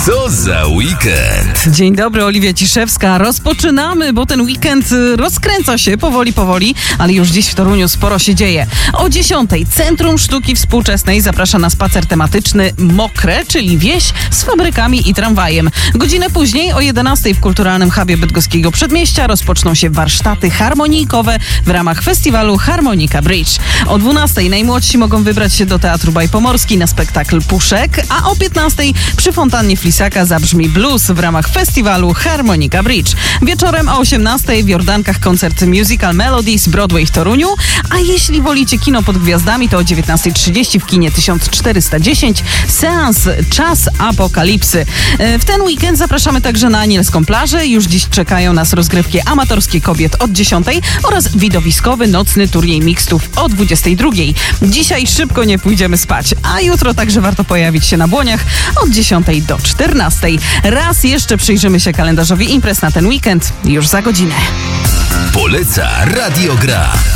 Co za weekend? Dzień dobry, Oliwia Ciszewska. Rozpoczynamy, bo ten weekend rozkręca się powoli, ale już dziś w Toruniu sporo się dzieje. O 10:00 Centrum Sztuki Współczesnej zaprasza na spacer tematyczny Mokre, czyli wieś z fabrykami i tramwajem. Godzinę później o 11:00 w Kulturalnym Hubie Bydgoskiego Przedmieścia rozpoczną się warsztaty harmonijkowe w ramach festiwalu Harmonika Bridge. O 12:00 najmłodsi mogą wybrać się do Teatru Bajpomorski na spektakl Puszek, a o 15:00 przy fontannie Flisaka zabrzmi blues w ramach festiwalu Harmonika Bridge. Wieczorem o 18:00 w Jordankach koncert Musical Melodies Broadway w Toruniu, a jeśli wolicie kino pod gwiazdami, to o 19:30 w kinie 1410 seans Czas Apokalipsy. W ten weekend zapraszamy także na Anielską plażę. Już dziś czekają nas rozgrywki amatorskie kobiet od 10:00 oraz widowiskowy nocny turniej mixtów o 22:00. Dzisiaj szybko nie pójdziemy spać, a jutro także warto pojawić się na Błoniach od 10:00 do 14:00. Raz jeszcze przyjrzymy się kalendarzowi imprez na ten weekend już za godzinę. Poleca Radio Gra.